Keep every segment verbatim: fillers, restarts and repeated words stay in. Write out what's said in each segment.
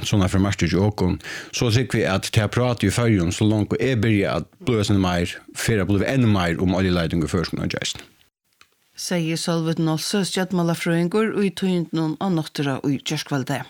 såna för matcher ju och så tycker vi att det pratar ju förjun så långt och är börja att blösa mer för att bli ännu mer om oljeledning och förskon och just. Säger Solvet Nosse stjärtmalafröingur och i tynt någon annottra och i kärskvalde.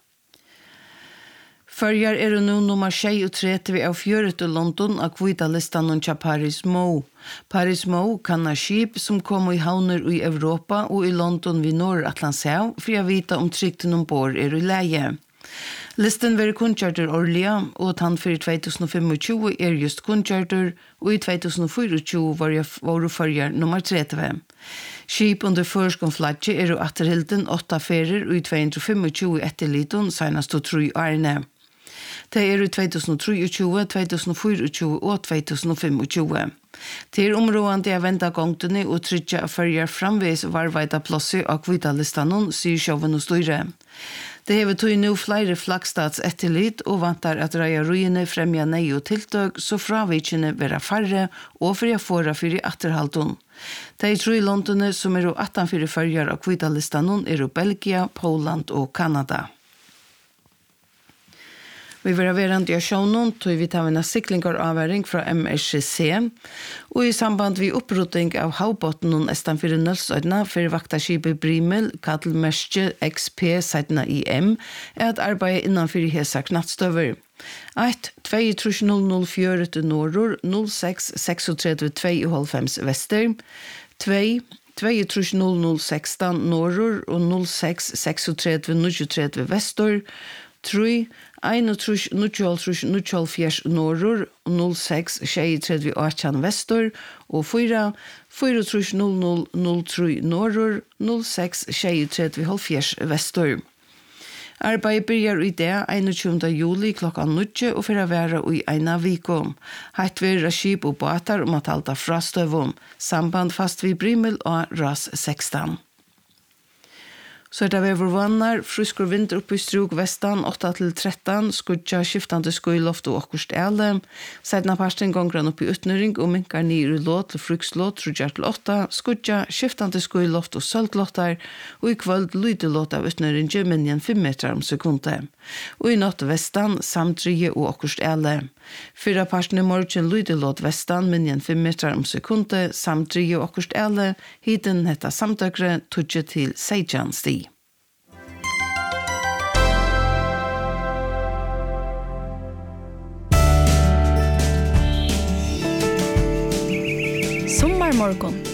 Förjar är det nu nummer tjugotre av fjörut i London av kvita listan om Paris Mo. Paris Mo kan ha skip som kommer i havner i Europa och i London vid Nordatlantshav för att vita om trykten ombord är i läge. Listen var kuncharter årliga och han för tjugohundratjugofem är just kuncharter och i tjugohundrafyrtio var jag var förjar nummer trettio. Skip under förskonflagge är och atterhilden åtta färger och i tjugohundrafemtio etterliton senast och tre årene. Det är i tjugohundratrettiotio, tjugohundrafyrtio och tjugohundrafemtio. Det är områdande att vänta gångtene och trycka färger framvis varvida plåser av kvitalistanon, syr sjoven och styre. Det är tog nu flere flagstats etterlit och vantar att röja ruine främja nej och tilltök så fravikene vera färre och för jag får för i atterhalton. Det är tre Londone som är åttan för färger av kvitalistanon är Belgia, Poland och Kanada. Vi var verande i sjonen, tog vi ta en siklingar avværing fra M S C, og i samband vi opprotting av havbotten estan fyrir Nølsøydna for vaktaskipet Brimel, Kattelmerske X P Seidna I M, er at arbeide innanfor hesa knattstøver. ett två tre noll noll fyra til norror, noll sex sex tre två fem vester, två två tre noll noll sexton norror og noll sex sex tre nio tre vestor, tre ein trus null trus null fjers norror noll sex tre åtta vestor og fyra fyra trus noll noll noll tre norror noll sex tre halvfjerds vestor. Arbeidet börjar i det einogtjúgunda juli klokkan nio og for å være i eina viko. Hatt vi skip og båtar om at halda frastøvom. Samband fast vid Brimel og ras sexton. Så er det vi vannar, frusk og vinter oppe i struk vestan, åtta til tretton, skudja skiftande skuiloft og okkurst ele. Seidna parsten gongran oppe i utnøring og minkar nir i låt til frukslåt, trudjar til åtta, skudja skiftande skuiloft og søltlåttar, og i kvöld lydelåt av utnøring minjen fem meter om sekunde. Og i natt vestan, samtrige og okkurst ele. Fyra parsten i morgen lydelåt vestan, minjen fem meter om sekunde, samtrige og okkurst ele, hiten hetta samtøkre, tudje til seidjan sti. Sommarmorgon